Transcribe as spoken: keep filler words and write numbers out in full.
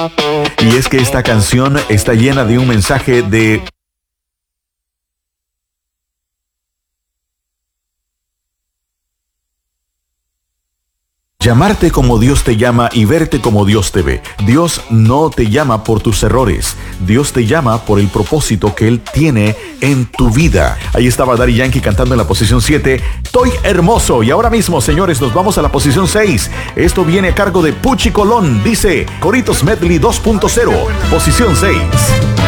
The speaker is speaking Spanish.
Y es que esta canción está llena de un mensaje de llamarte como Dios te llama y verte como Dios te ve. Dios no te llama por tus errores. Dios te llama por el propósito que Él tiene en tu vida. Ahí estaba Daddy Yankee cantando en la posición siete. Estoy hermoso. Y ahora mismo, señores, nos vamos a la posición seis. Esto viene a cargo de Puchi Colón. Dice Coritos Medley dos punto cero. Posición seis.